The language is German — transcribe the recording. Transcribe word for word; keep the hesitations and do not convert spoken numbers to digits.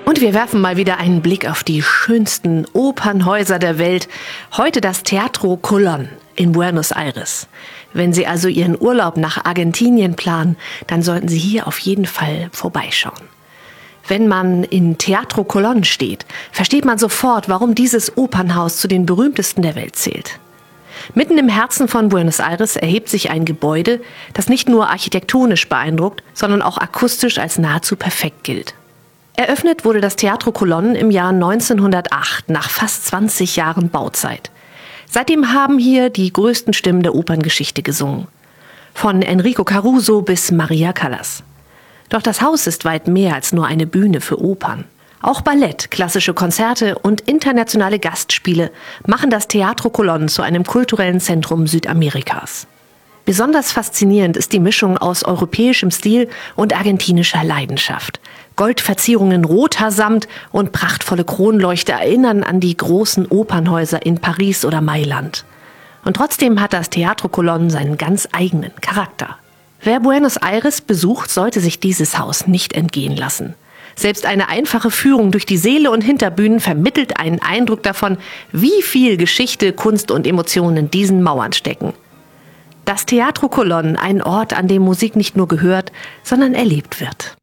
Und wir werfen mal wieder einen Blick auf die schönsten Opernhäuser der Welt. Heute das Teatro Colón in Buenos Aires. Wenn Sie also Ihren Urlaub nach Argentinien planen, dann sollten Sie hier auf jeden Fall vorbeischauen. Wenn man in Teatro Colón steht, versteht man sofort, warum dieses Opernhaus zu den berühmtesten der Welt zählt. Mitten im Herzen von Buenos Aires erhebt sich ein Gebäude, das nicht nur architektonisch beeindruckt, sondern auch akustisch als nahezu perfekt gilt. Eröffnet wurde das Teatro Colón im Jahr neunzehnhundertacht, nach fast zwanzig Jahren Bauzeit. Seitdem haben hier die größten Stimmen der Operngeschichte gesungen. Von Enrico Caruso bis Maria Callas. Doch das Haus ist weit mehr als nur eine Bühne für Opern. Auch Ballett, klassische Konzerte und internationale Gastspiele machen das Teatro Colón zu einem kulturellen Zentrum Südamerikas. Besonders faszinierend ist die Mischung aus europäischem Stil und argentinischer Leidenschaft. Goldverzierungen, roter Samt und prachtvolle Kronleuchter erinnern an die großen Opernhäuser in Paris oder Mailand. Und trotzdem hat das Teatro Colón seinen ganz eigenen Charakter. Wer Buenos Aires besucht, sollte sich dieses Haus nicht entgehen lassen. Selbst eine einfache Führung durch die Säle und Hinterbühnen vermittelt einen Eindruck davon, wie viel Geschichte, Kunst und Emotionen in diesen Mauern stecken. Das Teatro Colón, ein Ort, an dem Musik nicht nur gehört, sondern erlebt wird.